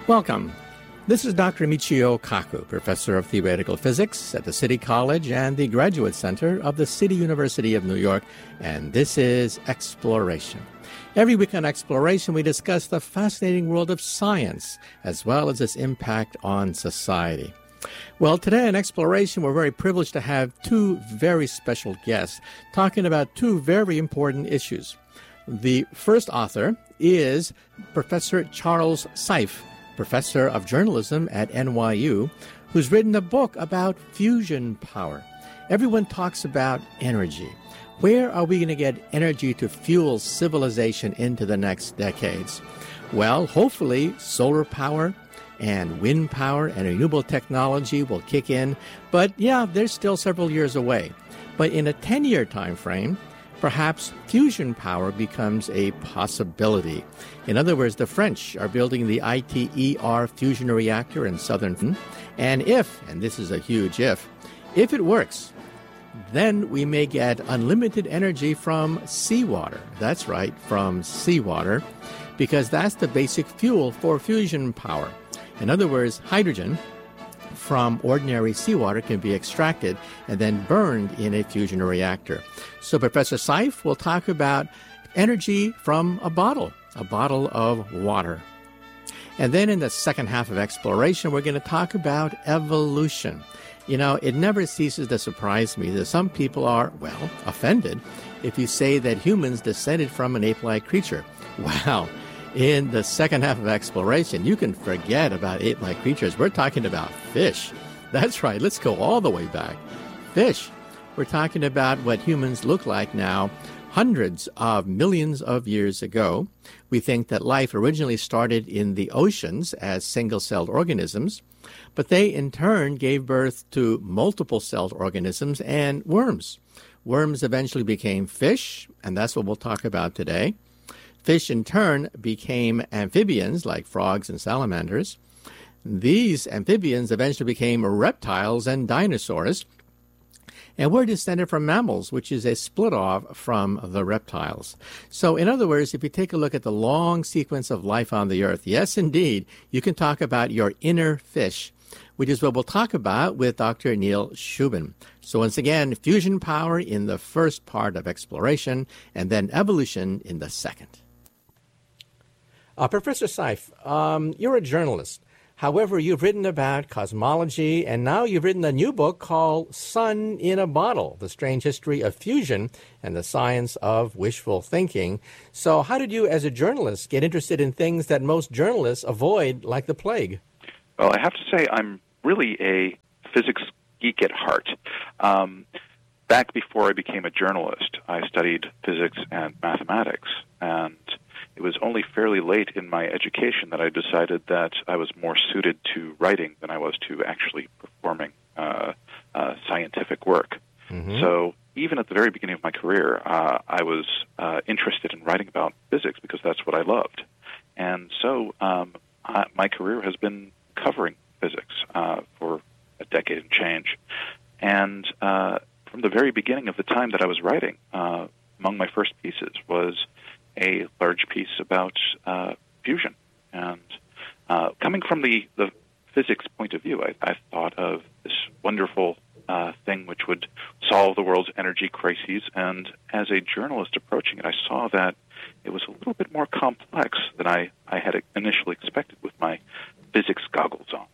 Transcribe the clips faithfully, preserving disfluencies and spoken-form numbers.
Welcome. This is Doctor Michio Kaku, Professor of Theoretical Physics at the City College and the Graduate Center of the City University of New York, and this is Exploration. Every week on Exploration, we discuss the fascinating world of science, as well as its impact on society. Well, today on Exploration, we're very privileged to have two very special guests talking about two very important issues. The first author is Professor Charles Seife, Professor of Journalism at N Y U, who's written a book about fusion power. Everyone talks about energy. Where are we going to get energy to fuel civilization into the next decades? Well, hopefully solar power and wind power and renewable technology will kick in. But yeah, they're still several years away. But in a ten-year time frame, perhaps fusion power becomes a possibility. In other words, the French are building the I T E R fusion reactor in southern, and if, and this is a huge if, if it works, then we may get unlimited energy from seawater. That's right, from seawater, because that's the basic fuel for fusion power. In other words, hydrogen from ordinary seawater can be extracted and then burned in a fusion reactor. So Professor Seife will talk about energy from a bottle, a bottle of water. And then in the second half of Exploration, we're going to talk about evolution. You know, it never ceases to surprise me that some people are, well, offended if you say that humans descended from an ape-like creature. Wow. In the second half of Exploration, you can forget about ape-like creatures. We're talking about fish. That's right. Let's go all the way back. Fish. We're talking about what humans look like now, hundreds of millions of years ago. We think that life originally started in the oceans as single-celled organisms, but they in turn gave birth to multiple-celled organisms and worms. Worms eventually became fish, and that's what we'll talk about today. Fish, in turn, became amphibians like frogs and salamanders. These amphibians eventually became reptiles and dinosaurs. And we're descended from mammals, which is a split-off from the reptiles. So, in other words, if you take a look at the long sequence of life on the Earth, yes, indeed, you can talk about your inner fish, which is what we'll talk about with Doctor Neil Shubin. So once again, fusion power in the first part of Exploration, and then evolution in the second. Uh, Professor Seife, um, you're a journalist. However, you've written about cosmology, and now you've written a new book called Sun in a Bottle, The Strange History of Fusion and the Science of Wishful Thinking. So how did you, as a journalist, get interested in things that most journalists avoid like the plague? Well, I have to say I'm really a physics geek at heart. Um, back before I became a journalist, I studied physics and mathematics, and it was only fairly late in my education that I decided that I was more suited to writing than I was to actually performing uh, uh, scientific work. Mm-hmm. So even at the very beginning of my career, uh, I was uh, interested in writing about physics because that's what I loved. And so um, I, my career has been covering physics uh, for a decade and change. And uh, from the very beginning of the time that I was writing, uh, among my first pieces was a large piece about uh, fusion. And uh, coming from the, the physics point of view, I, I thought of this wonderful uh, thing which would solve the world's energy crises. And as a journalist approaching it, I saw that it was a little bit more complex than I, I had initially expected with my physics goggles on.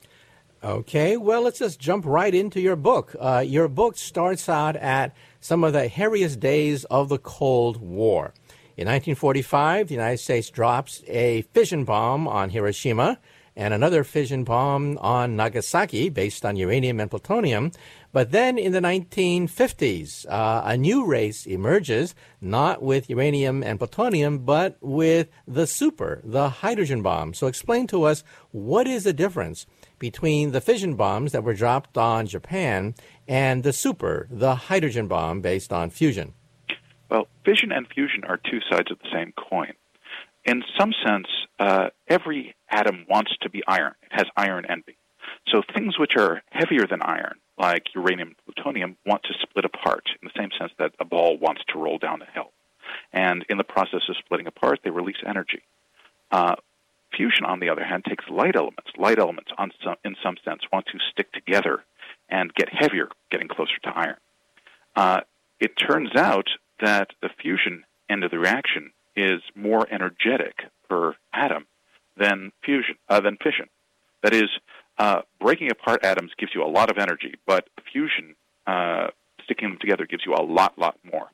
Okay, well, let's just jump right into your book. Uh, your book starts out at some of the hairiest days of the Cold War. In nineteen forty-five, the United States drops a fission bomb on Hiroshima and another fission bomb on Nagasaki based on uranium and plutonium. But then in the nineteen fifties, uh, a new race emerges, not with uranium and plutonium, but with the super, the hydrogen bomb. So explain to us, what is the difference between the fission bombs that were dropped on Japan and the super, the hydrogen bomb based on fusion? Well, fission and fusion are two sides of the same coin. In some sense, uh, every atom wants to be iron. It has iron envy. So things which are heavier than iron, like uranium and plutonium, want to split apart in the same sense that a ball wants to roll down a hill. And in the process of splitting apart, they release energy. Uh, Fusion, on the other hand, takes light elements. Light elements, on some, in some sense, want to stick together and get heavier, getting closer to iron. Uh, it turns out that the fusion end of the reaction is more energetic per atom than fusion, uh, than fission. That is, uh, breaking apart atoms gives you a lot of energy, but fusion, uh, sticking them together, gives you a lot, lot more.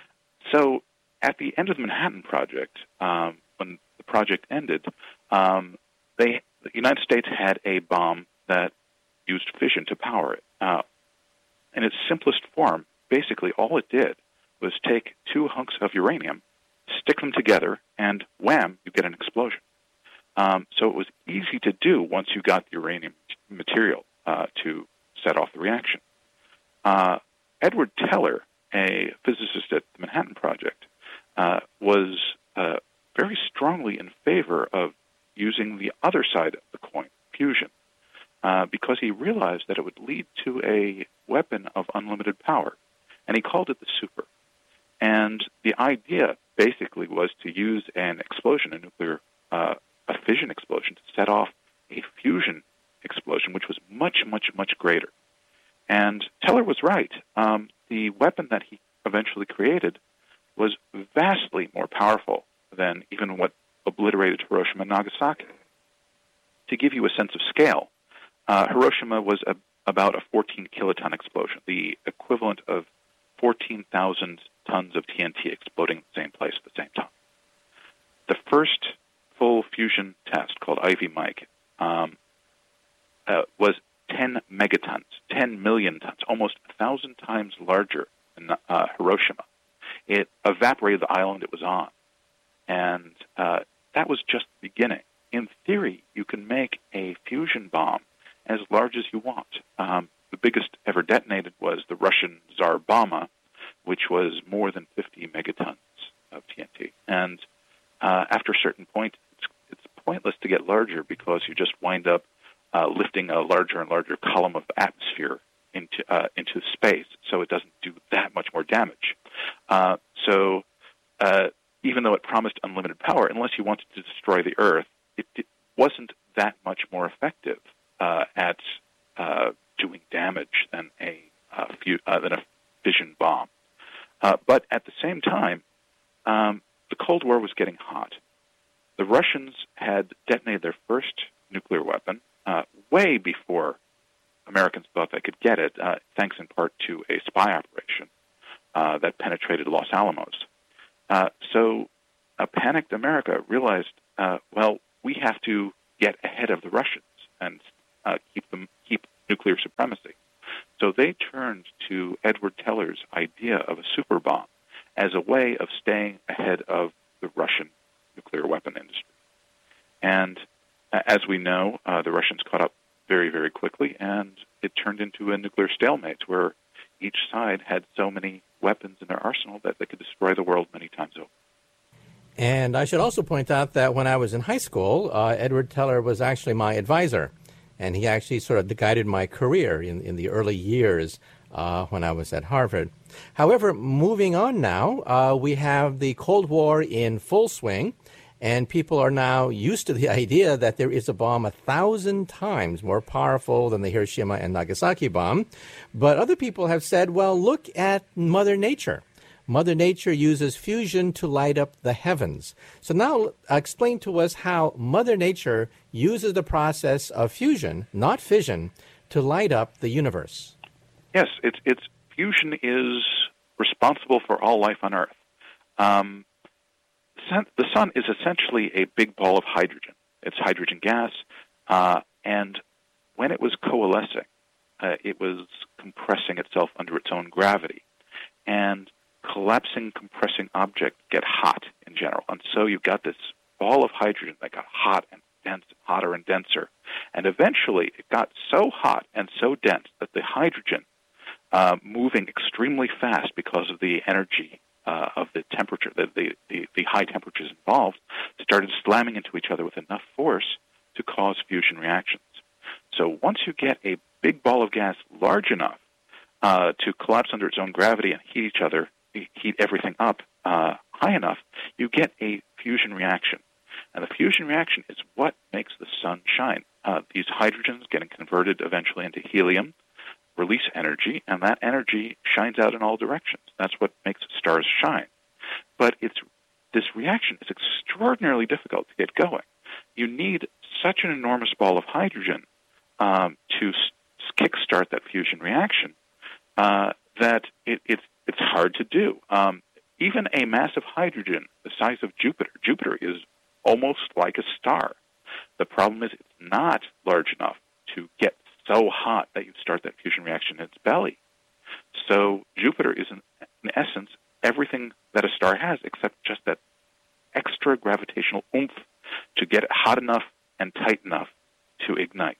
So at the end of the Manhattan Project, um, when the project ended, um, they, the United States had a bomb that used fission to power it. Uh, in its simplest form, basically all it did was take two hunks of uranium, stick them together, and wham, you get an explosion. Um, so it was easy to do once you got the uranium material uh, to set off the reaction. Uh, Edward Teller, a physicist at the Manhattan Project, uh, was uh, very strongly in favor of using the other side of the coin, fusion, uh, because he realized that it would lead to a weapon of unlimited power, and he called it the super. And the idea basically was to use an explosion, a nuclear uh, a fission explosion, to set off a fusion explosion, which was much, much, much greater. And Teller was right. Um, the weapon that he eventually created was vastly more powerful than even what obliterated Hiroshima and Nagasaki. To give you a sense of scale, uh, Hiroshima was a, about a fourteen kiloton explosion, the equivalent of fourteen thousand tons of T N T exploding in the same place at the same time. The first full fusion test, called Ivy Mike, um, uh, was ten megatons, ten million tons, almost a thousand times larger than uh, Hiroshima. It evaporated the island it was on, and uh, that was just the beginning. In theory, you can make a fusion bomb as large as you want. Um, the biggest ever detonated was the Russian Tsar Bomba, which was more than fifty megatons of T N T. And uh, after a certain point, it's, it's pointless to get larger because you just wind up uh, lifting a larger and larger column of atmosphere into uh, into space, so it doesn't do that much more damage. Uh, so uh, even though it promised unlimited power, unless you wanted to destroy the Earth, it, it wasn't that much more effective uh, at uh, doing damage than a uh, fu- uh, than a fission bomb. Uh, but at the same time, um, the Cold War was getting hot. The Russians had detonated their first nuclear weapon uh, way before Americans thought they could get it, uh, thanks in part to a spy operation uh, that penetrated Los Alamos. Uh, so a panicked America realized, uh, well, we have to get ahead of the Russians and uh, keep them keep nuclear supremacy. So they turned to Edward Teller's idea of a super bomb as a way of staying ahead of the Russian nuclear weapon industry. And uh, as we know, uh, the Russians caught up very, very quickly, and it turned into a nuclear stalemate where each side had so many weapons in their arsenal that they could destroy the world many times over. And I should also point out that when I was in high school, uh, Edward Teller was actually my advisor, and he actually sort of guided my career in, in the early years uh, when I was at Harvard. However, moving on now, uh, we have the Cold War in full swing, and people are now used to the idea that there is a bomb a thousand times more powerful than the Hiroshima and Nagasaki bomb. But other people have said, well, look at Mother Nature. Mother Nature uses fusion to light up the heavens. So now uh, explain to us how Mother Nature uses the process of fusion, not fission, to light up the universe. Yes, it's, it's fusion is responsible for all life on Earth. Um, the sun is essentially a big ball of hydrogen. It's hydrogen gas, uh, and when it was coalescing, uh, it was compressing itself under its own gravity. And collapsing, compressing objects get hot in general. And so you've got this ball of hydrogen that got hot and dense, hotter and denser. And eventually it got so hot and so dense that the hydrogen, uh, moving extremely fast because of the energy uh, of the temperature, the, the, the, the high temperatures involved, started slamming into each other with enough force to cause fusion reactions. So once you get a big ball of gas large enough uh, to collapse under its own gravity and heat each other, heat everything up uh, high enough, you get a fusion reaction. And the fusion reaction is what makes the sun shine. Uh, these hydrogens getting converted eventually into helium release energy, and that energy shines out in all directions. That's what makes stars shine. But it's this reaction is extraordinarily difficult to get going. You need such an enormous ball of hydrogen um, to s- kickstart that fusion reaction uh, that it, it's it's hard to do. Um, even a mass of hydrogen the size of Jupiter, Jupiter is almost like a star. The problem is it's not large enough to get so hot that you start that fusion reaction in its belly. So Jupiter is, in, in essence, everything that a star has, except just that extra gravitational oomph to get it hot enough and tight enough to ignite.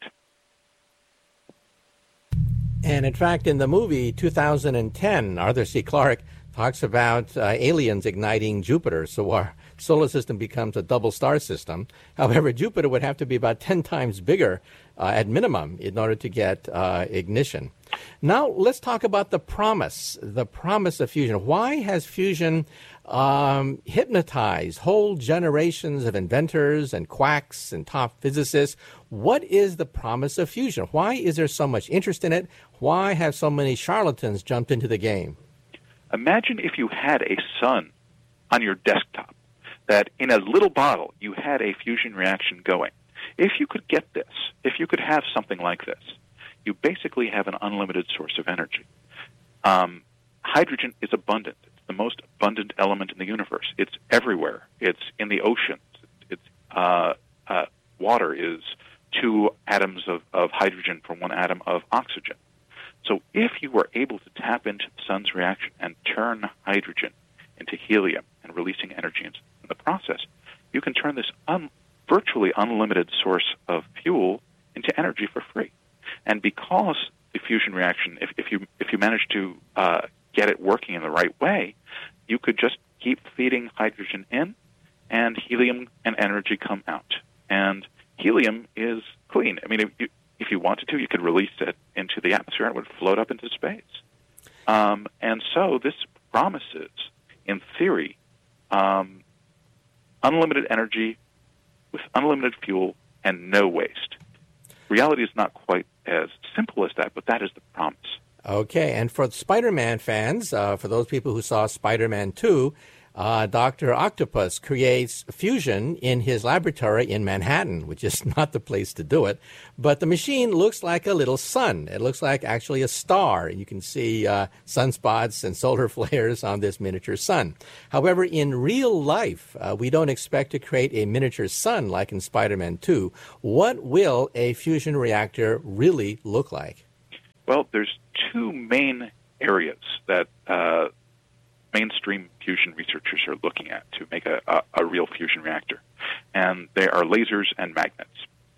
And in fact, in the movie two thousand ten, Arthur C. Clarke talks about uh, aliens igniting Jupiter, so our solar system becomes a double star system. However, Jupiter would have to be about ten times bigger uh, at minimum in order to get uh, ignition. Now, let's talk about the promise, the promise of fusion. Why has fusion um, hypnotized whole generations of inventors and quacks and top physicists? What is the promise of fusion? Why is there so much interest in it? Why have so many charlatans jumped into the game? Imagine if you had a sun on your desktop, that in a little bottle you had a fusion reaction going. If you could get this, if you could have something like this, you basically have an unlimited source of energy. Um, hydrogen is abundant. It's the most abundant element in the universe. It's everywhere. It's in the oceans. It's uh, uh, water is two atoms of, of hydrogen for one atom of oxygen. So if you were able to tap into the sun's reaction and turn hydrogen into helium and releasing energy in the process, you can turn this un- virtually unlimited source of fuel into energy for free. And because the fusion reaction, if, if you if you manage to uh, get it working in the right way, you could just keep feeding hydrogen in, and helium and energy come out. And helium is clean. I mean, if you, if you wanted to, you could release it into the atmosphere and it would float up into space. Um, and so this promises, in theory, um, unlimited energy with unlimited fuel and no waste. Reality is not quite as simple as that, but that is the promise. Okay, and for Spider-Man fans, uh, for those people who saw Spider-Man two, uh, Doctor Octopus creates fusion in his laboratory in Manhattan, which is not the place to do it. But the machine looks like a little sun. It looks like actually a star. You can see uh, sunspots and solar flares on this miniature sun. However, in real life, uh, we don't expect to create a miniature sun like in Spider-Man two. What will a fusion reactor really look like? Well, there's two main areas that uh, mainstream fusion researchers are looking at to make a, a, a real fusion reactor, and they are lasers and magnets.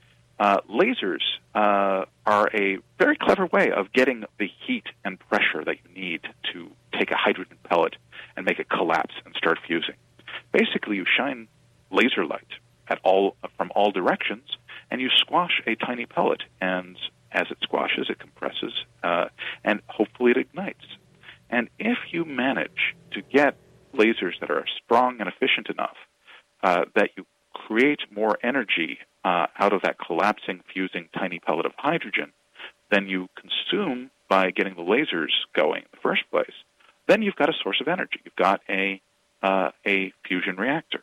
Uh, lasers uh, are a very clever way of getting the heat and pressure that you need to take a hydrogen pellet and make it collapse and start fusing. Basically, you shine laser light at all from all directions, and you squash a tiny pellet, and as it squashes, it compresses, uh, and hopefully it ignites. And if you manage to get lasers that are strong and efficient enough uh, that you create more energy uh, out of that collapsing, fusing tiny pellet of hydrogen than you consume by getting the lasers going in the first place, then you've got a source of energy. You've got a uh, a fusion reactor.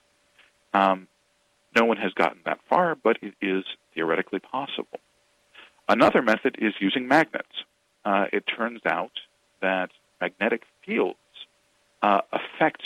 Um, no one has gotten that far, but it is theoretically possible. Another method is using magnets. Uh, it turns out that magnetic fields uh, affect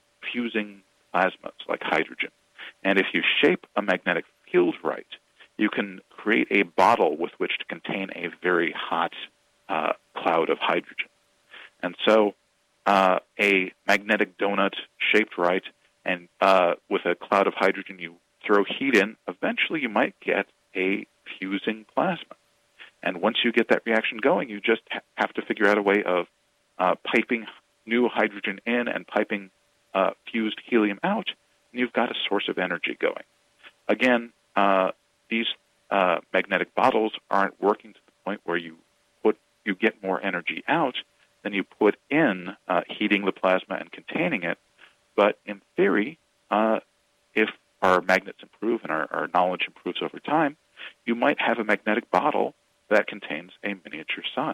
fusing plasmas like hydrogen. And if you shape a magnetic field right, you can create a bottle with which to contain a very hot uh, cloud of hydrogen. And so uh, a magnetic donut shaped right, and uh, with a cloud of hydrogen you throw heat in, eventually you might get a fusing plasma. And once you get that reaction going, you just ha- have to figure out a way of uh, piping new hydrogen in and piping uh, fused helium out, and you've got a source of energy going. Again, uh, these uh, magnetic bottles aren't working to the point where you put you get more energy out than you put in uh, heating the plasma and containing it. But in theory, uh, if our magnets improve and our, our knowledge improves over time, you might have a magnetic bottle that contains a miniature sun.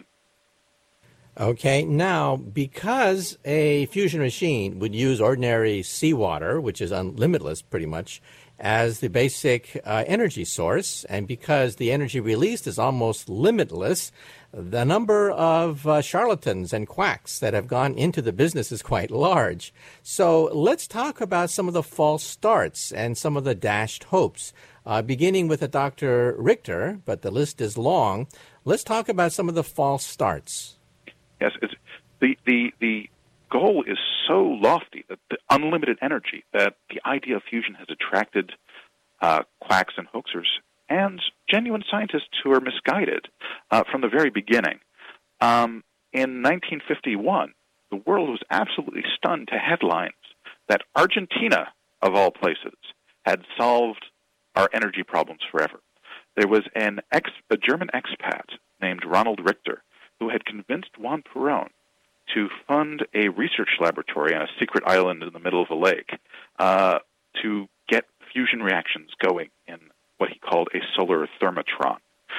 Okay, now, because a fusion machine would use ordinary seawater, which is unlimitless pretty much, as the basic uh, energy source, and because the energy released is almost limitless, the number of uh, charlatans and quacks that have gone into the business is quite large. So let's talk about some of the false starts and some of the dashed hopes, uh, beginning with a Doctor Richter, but the list is long. Let's talk about some of the false starts. Yes, it's, the, the, the goal is so lofty, that the unlimited energy, that the idea of fusion has attracted uh, quacks and hoaxers and genuine scientists who are misguided uh, from the very beginning. Um, in nineteen fifty-one, the world was absolutely stunned to headlines that Argentina, of all places, had solved our energy problems forever. There was an ex, a German expat named Ronald Richter who had convinced Juan Perón to fund a research laboratory on a secret island in the middle of a lake uh, to get fusion reactions going in what he called a solar thermotron.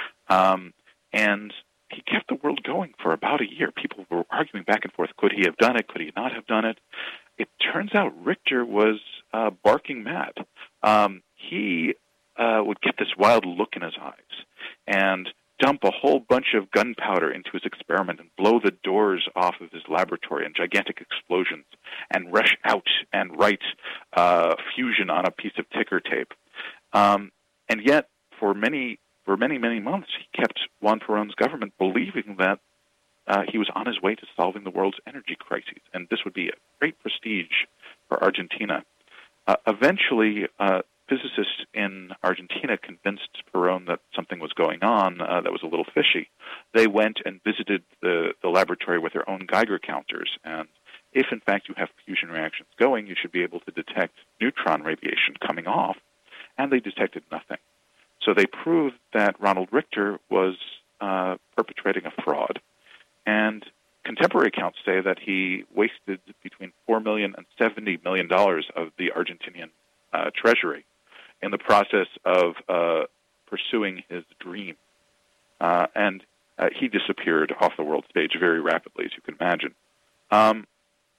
Um, and he kept the world going for about a year. People were arguing back and forth. Could he have done it? Could he not have done it? It turns out Richter was uh, barking mad. Um, he uh, would get this wild look in his eyes and dump a whole bunch of gunpowder into his experiment and blow the doors off of his laboratory in gigantic explosions and rush out and write uh, fusion on a piece of ticker tape. Um, and yet, for many, for many, many months, he kept Juan Perón's government believing that uh, he was on his way to solving the world's energy crises, and this would be a great prestige for Argentina. Uh, eventually, uh, physicists in Argentina convinced Perón that something was going on uh, that was a little fishy. They went and visited the, the laboratory with their own Geiger counters, and if, in fact, you have fusion reactions going, you should be able to detect neutron radiation coming off, and they detected nothing. So they proved that Ronald Richter was uh, perpetrating a fraud, and contemporary accounts say that he wasted between four million dollars and seventy million dollars of the Argentinian uh, treasury in the process of uh, pursuing his dream. Uh, and uh, he disappeared off the world stage very rapidly, as you can imagine. Um,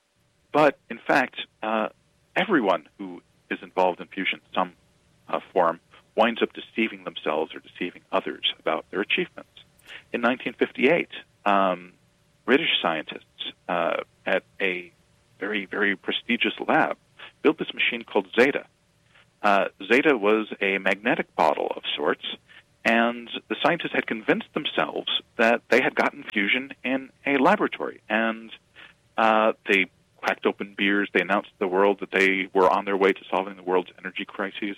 but, in fact, uh, everyone who is involved in fusion in some uh, form winds up deceiving themselves or deceiving others about their achievements. In nineteen fifty-eight, um, British scientists uh, at a very, very prestigious lab built this machine called Zeta. Uh, Zeta was a magnetic bottle of sorts, and the scientists had convinced themselves that they had gotten fusion in a laboratory. And uh, they cracked open beers. They announced to the world that they were on their way to solving the world's energy crises.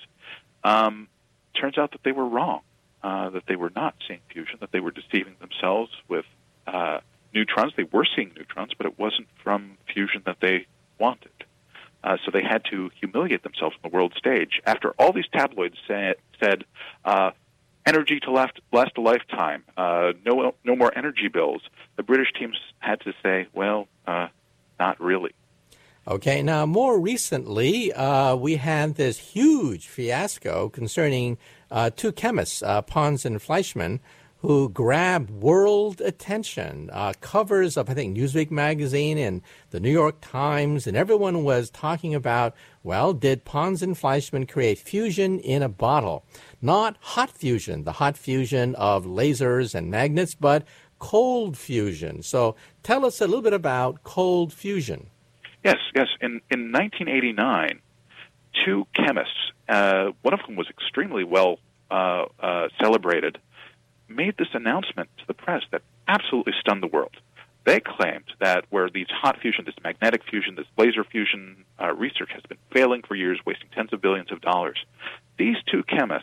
Um, turns out that they were wrong, uh, that they were not seeing fusion, that they were deceiving themselves with uh, neutrons. They were seeing neutrons, but it wasn't from fusion that they wanted. Uh, so they had to humiliate themselves on the world stage. After all these tabloids say, said, uh, energy to last, last a lifetime, uh, no, no more energy bills, the British teams had to say, well, uh, not really. Okay, now more recently, uh, we had this huge fiasco concerning uh, two chemists, uh, Pons and Fleischmann, who grabbed world attention, uh, covers of, I think, Newsweek magazine and the New York Times, and everyone was talking about, well, did Pons and Fleischmann create fusion in a bottle? Not hot fusion, the hot fusion of lasers and magnets, but cold fusion. So tell us a little bit about cold fusion. Yes, yes. In, in nineteen eighty-nine, two chemists, uh, one of whom was extremely well uh, uh, celebrated, made this announcement to the press that absolutely stunned the world. They claimed that where these hot fusion, this magnetic fusion, this laser fusion uh, research has been failing for years, wasting tens of billions of dollars, these two chemists,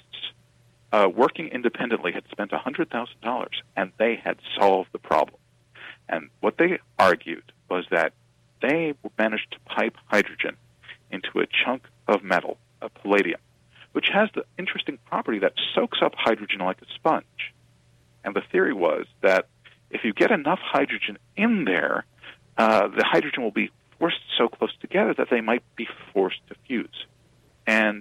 uh, working independently, had spent one hundred thousand dollars, and they had solved the problem. And what they argued was that they managed to pipe hydrogen into a chunk of metal, of palladium, which has the interesting property that soaks up hydrogen like a sponge. And the theory was that if you get enough hydrogen in there, uh, the hydrogen will be forced so close together that they might be forced to fuse. And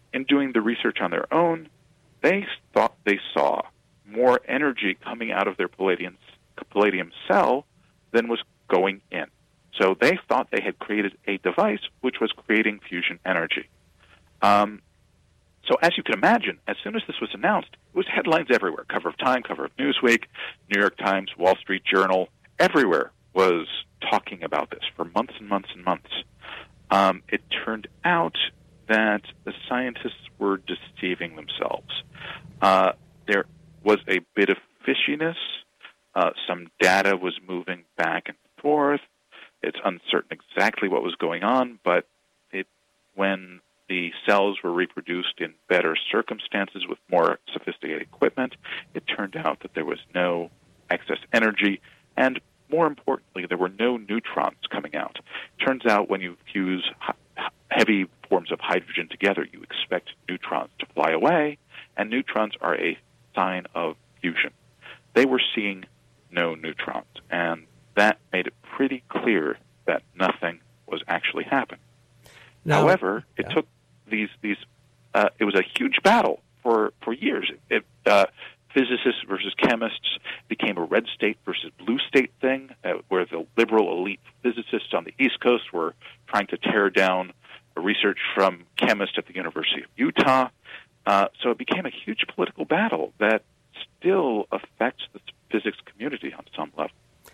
in doing the research on their own, they thought they saw more energy coming out of their palladium, palladium cell than was going in. So they thought they had created a device which was creating fusion energy. Um, so as you can imagine, as soon as this was announced, it was headlines everywhere. Cover of Time, cover of Newsweek, New York Times, Wall Street Journal, everywhere was talking about this for months and months and months. Um, it turned out that the scientists were deceiving themselves. Uh, there was a bit of fishiness. Uh, some data was moving back and forth. It's uncertain exactly what was going on, but it, when the cells were reproduced in better circumstances with more sophisticated equipment, it turned out that there was no excess energy, and more importantly, there were no neutrons coming out. Turns out when you fuse heavy forms of hydrogen together, you expect neutrons to fly away, and neutrons are a sign of fusion. They were seeing no neutrons, and that made it pretty clear that nothing was actually happening. Now, However, it yeah. took these these. Uh, it was a huge battle for for years. It, uh, physicists versus chemists became a red state versus blue state thing, uh, where the liberal elite physicists on the East Coast were trying to tear down research from chemists at the University of Utah. Uh, so it became a huge political battle that still affects the physics community on some level.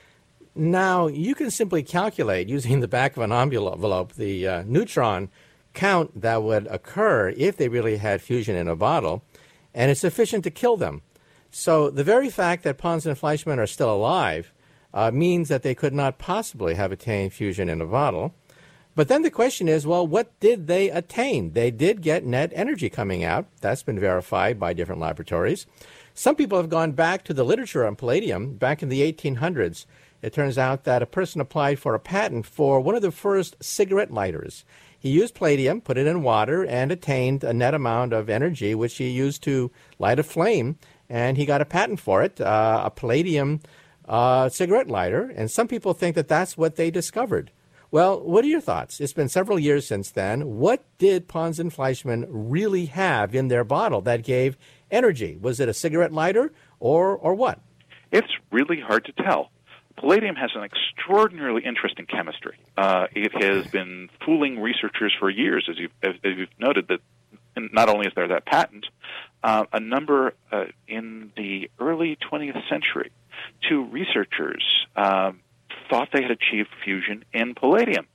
Now, you can simply calculate, using the back of an envelope, the uh, neutron count that would occur if they really had fusion in a bottle, and it's sufficient to kill them. So the very fact that Pons and Fleischmann are still alive uh, means that they could not possibly have attained fusion in a bottle. But then the question is, well, what did they attain? They did get net energy coming out. That's been verified by different laboratories. Some people have gone back to the literature on palladium back in the eighteen hundreds. It turns out that a person applied for a patent for one of the first cigarette lighters. He used palladium, put it in water, and attained a net amount of energy, which he used to light a flame, and he got a patent for it, uh, a palladium uh, cigarette lighter. And some people think that that's what they discovered. Well, what are your thoughts? It's been several years since then. What did Pons and Fleischmann really have in their bottle that gave energy? Was it a cigarette lighter or or what? It's really hard to tell. Palladium has an extraordinarily interesting chemistry. Uh, it has been fooling researchers for years, as you've, as you've noted, that not only is there that patent, uh, a number uh, in the early twentieth century, two researchers um, thought they had achieved fusion in palladium.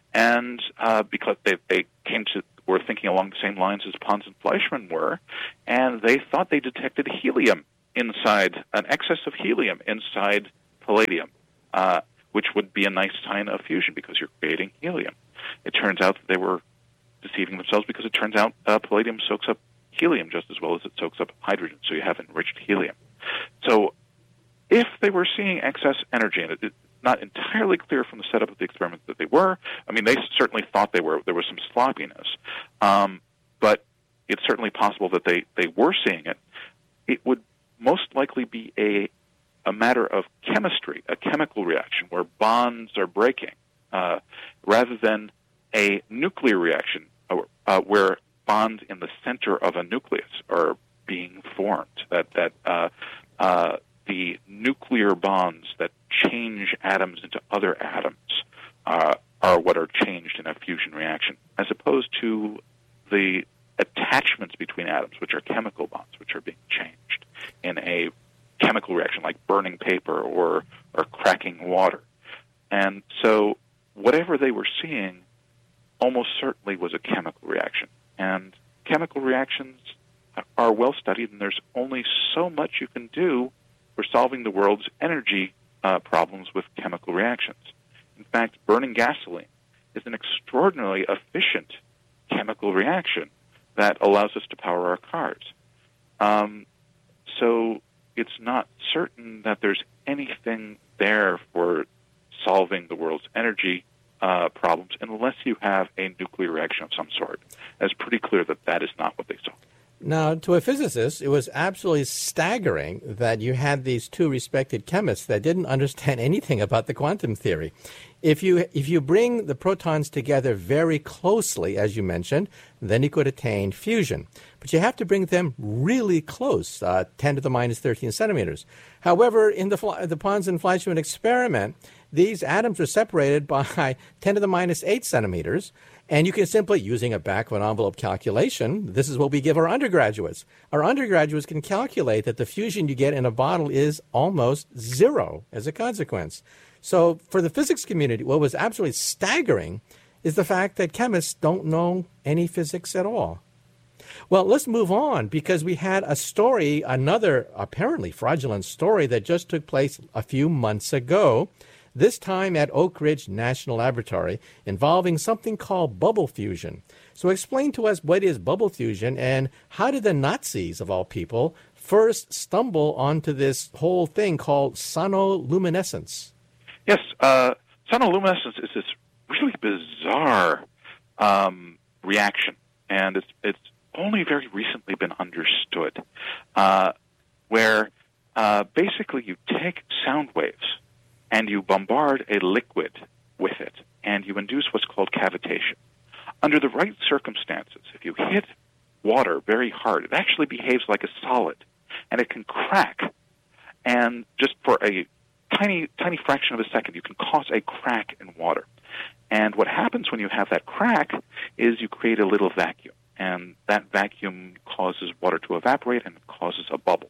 And uh, because they, they came to, were thinking along the same lines as Pons and Fleischmann were, and they thought they detected helium inside, an excess of helium inside palladium, uh, which would be a nice sign of fusion because you're creating helium. It turns out that they were deceiving themselves because it turns out uh, palladium soaks up helium just as well as it soaks up hydrogen, so you have enriched helium. So if they were seeing excess energy, and it, it's not entirely clear from the setup of the experiment that they were, I mean, they certainly thought they were, there was some sloppiness, um, but it's certainly possible that they, they were seeing it. It would most likely be a a matter of chemistry, a chemical reaction where bonds are breaking, uh, rather than a nuclear reaction uh, where bonds in the center of a nucleus are being formed. That that uh, uh, the nuclear bonds that change atoms into other atoms uh, are what are changed in a fusion reaction, as opposed to the attachments between atoms, which are chemical bonds, which are being changed in a chemical reaction like burning paper or, or cracking water. And so whatever they were seeing almost certainly was a chemical reaction. And chemical reactions are well studied, and there's only so much you can do for solving the world's energy uh, problems with chemical reactions. In fact, burning gasoline is an extraordinarily efficient chemical reaction that allows us to power our cars. Um, so it's not certain that there's anything there for solving the world's energy uh, problems unless you have a nuclear reaction of some sort. It's pretty clear that that is not what they saw. Now, to a physicist, it was absolutely staggering that you had these two respected chemists that didn't understand anything about the quantum theory. If you if you bring the protons together very closely, as you mentioned, then you could attain fusion. But you have to bring them really close, uh, ten to the minus thirteen centimeters. However, in the, the Pons and Fleischmann experiment, these atoms are separated by ten to the minus eight centimeters. And you can simply, using a back-of-an-envelope calculation, this is what we give our undergraduates. Our undergraduates can calculate that the fusion you get in a bottle is almost zero as a consequence. So for the physics community, what was absolutely staggering is the fact that chemists don't know any physics at all. Well, let's move on, because we had a story, another apparently fraudulent story that just took place a few months ago, this time at Oak Ridge National Laboratory, involving something called bubble fusion. So explain to us, what is bubble fusion, and how did the Nazis, of all people, first stumble onto this whole thing called sonoluminescence? Yes, uh, sonoluminescence is this really bizarre um, reaction, and it's, it's only very recently been understood, uh, where uh, basically you take sound waves and you bombard a liquid with it, and you induce what's called cavitation. Under the right circumstances, if you hit water very hard, it actually behaves like a solid, and it can crack. And just for a tiny, tiny fraction of a second, you can cause a crack in water. And what happens when you have that crack is you create a little vacuum, and that vacuum causes water to evaporate, and it causes a bubble.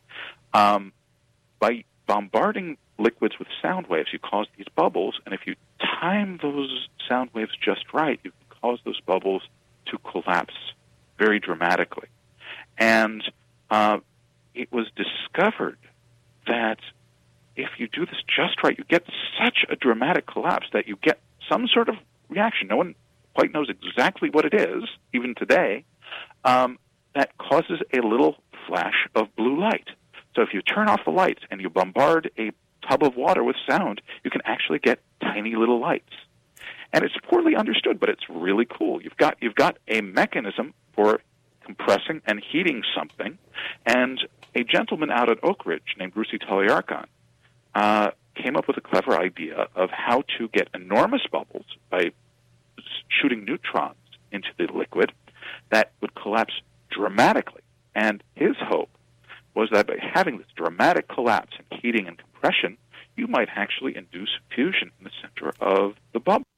Um, by bombarding liquids with sound waves, you cause these bubbles, and if you time those sound waves just right, you can cause those bubbles to collapse very dramatically. And uh, it was discovered that if you do this just right, you get such a dramatic collapse that you get some sort of reaction. No one quite knows exactly what it is, even today, um, that causes a little flash of blue light. So if you turn off the lights and you bombard a tub of water with sound, you can actually get tiny little lights. And it's poorly understood, but it's really cool. You've got you've got a mechanism for compressing and heating something, and a gentleman out at Oak Ridge named Russi Taleyarkhan uh, came up with a clever idea of how to get enormous bubbles by shooting neutrons into the liquid that would collapse dramatically. And his hope was that by having this dramatic collapse in heating and compression, you might actually induce fusion in the center of the bubble.